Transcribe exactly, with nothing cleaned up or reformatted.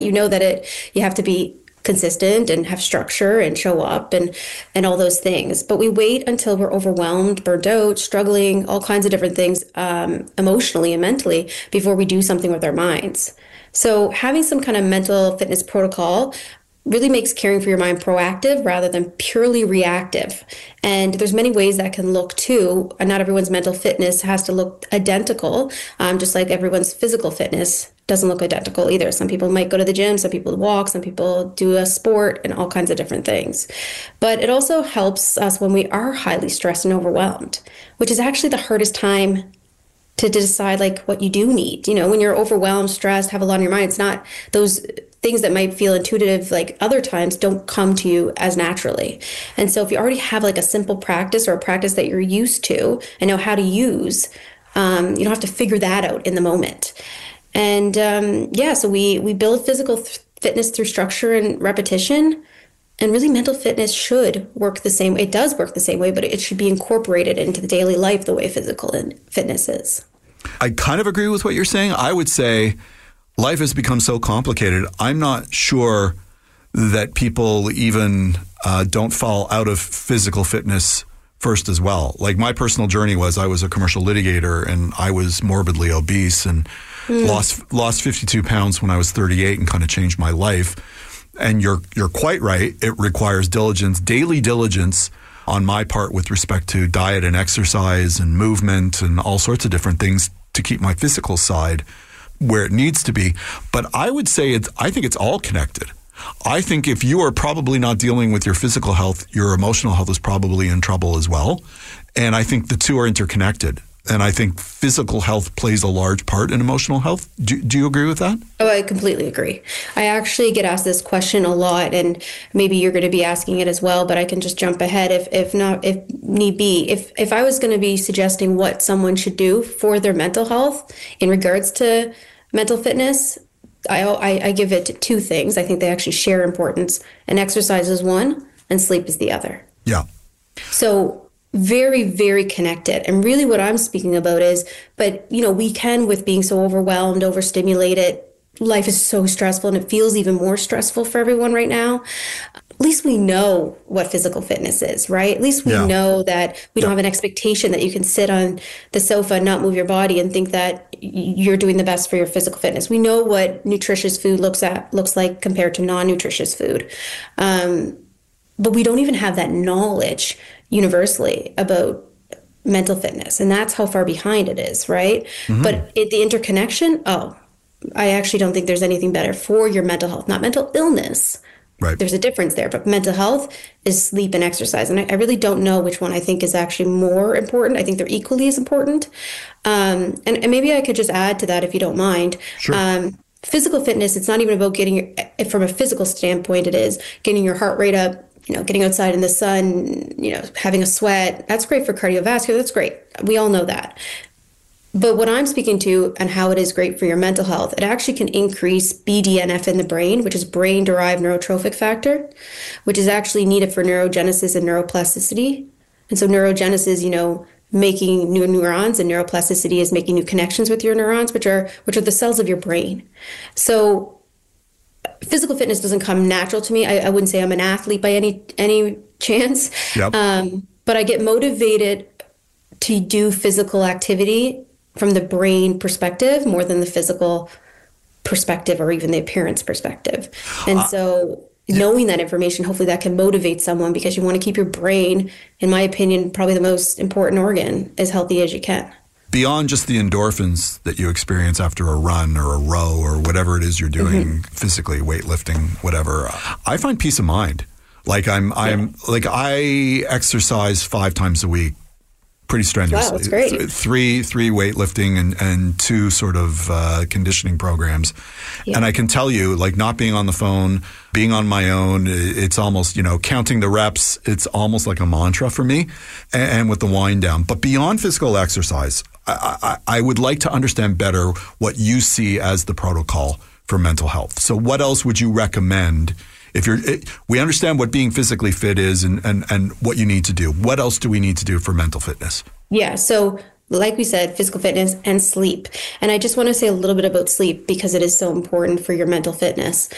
You know that it you have to be consistent and have structure and show up and and all those things. But we wait until we're overwhelmed, burnt out, struggling, all kinds of different things um, emotionally and mentally before we do something with our minds. So having some kind of mental fitness protocol really makes caring for your mind proactive rather than purely reactive. And there's many ways that can look too. And not everyone's mental fitness has to look identical, um, just like everyone's physical fitness doesn't look identical either. Some people might go to the gym, some people walk, some people do a sport and all kinds of different things. But it also helps us when we are highly stressed and overwhelmed, which is actually the hardest time to decide like what you do need. You know, when you're overwhelmed, stressed, have a lot on your mind, it's not those things that might feel intuitive like other times don't come to you as naturally. And so if you already have like a simple practice or a practice that you're used to and know how to use, um, you don't have to figure that out in the moment. And um, yeah, so we we build physical th- fitness through structure and repetition. And really mental fitness should work the same way. It does work the same way, but it should be incorporated into the daily life the way physical and fitness is. I kind of agree with what you're saying. I would say life has become so complicated. I'm not sure that people even uh, don't fall out of physical fitness first as well. Like my personal journey was I was a commercial litigator and I was morbidly obese and mm. lost lost fifty-two pounds when I was thirty-eight and kind of changed my life. And you're you're quite right. It requires diligence, daily diligence on my part with respect to diet and exercise and movement and all sorts of different things to keep my physical side where it needs to be. But I would say it's, I think it's all connected. I think if you are probably not dealing with your physical health, your emotional health is probably in trouble as well. And I think the two are interconnected. And I think physical health plays a large part in emotional health. Do, do you agree with that? Oh, I completely agree. I actually get asked this question a lot, and maybe you're going to be asking it as well, but I can just jump ahead if, if not, if need be. If, if I was going to be suggesting what someone should do for their mental health in regards to mental fitness, I, I, I give it two things. I think they actually share importance, and exercise is one and sleep is the other. Yeah. So very, very connected. And really what I'm speaking about is, but, you know, we can, with being so overwhelmed, overstimulated, life is so stressful and it feels even more stressful for everyone right now. At least we know what physical fitness is, right? At least we yeah. know that we don't yeah. have an expectation that you can sit on the sofa and not move your body and think that you're doing the best for your physical fitness. We know what nutritious food looks at looks like compared to non-nutritious food. Um, but we don't even have that knowledge universally about mental fitness. And that's how far behind it is, right? Mm-hmm. But it, the interconnection, oh, I actually don't think there's anything better for your mental health, not mental illness. Right. There's a difference there, but mental health is sleep and exercise. And I, I really don't know which one I think is actually more important. I think they're equally as important. Um, and, and maybe I could just add to that if you don't mind. Sure. Um, physical fitness, it's not even about getting, your, from a physical standpoint, it is getting your heart rate up, you know, getting outside in the sun, you know, having a sweat. That's great for cardiovascular. That's great. We all know that. But what I'm speaking to and how it is great for your mental health, it actually can increase B D N F in the brain, which is brain-derived neurotrophic factor, which is actually needed for neurogenesis and neuroplasticity. And so neurogenesis, you know, making new neurons, and neuroplasticity is making new connections with your neurons, which are which are the cells of your brain. So physical fitness doesn't come natural to me. I, I wouldn't say I'm an athlete by any any chance, yep. um, but I get motivated to do physical activity from the brain perspective more than the physical perspective or even the appearance perspective. And uh, so knowing that information, hopefully that can motivate someone, because you want to keep your brain, in my opinion, probably the most important organ, as healthy as you can. Beyond just the endorphins that you experience after a run or a row or whatever it is you're doing mm-hmm. physically, weightlifting, whatever, I find peace of mind. Like I'm, I'm yeah. like I exercise five times a week, pretty strenuously. Wow, that's great. Th- three, three weightlifting and, and two sort of uh, conditioning programs. Yeah. And I can tell you, like not being on the phone, being on my own, it's almost, you know, counting the reps, it's almost like a mantra for me, and, and with the wind down. But beyond physical exercise, I, I, I would like to understand better what you see as the protocol for mental health. So what else would you recommend? If you're, it, we understand what being physically fit is and, and, and what you need to do. What else do we need to do for mental fitness? Yeah. So like we said, physical fitness and sleep. And I just want to say a little bit about sleep because it is so important for your mental fitness.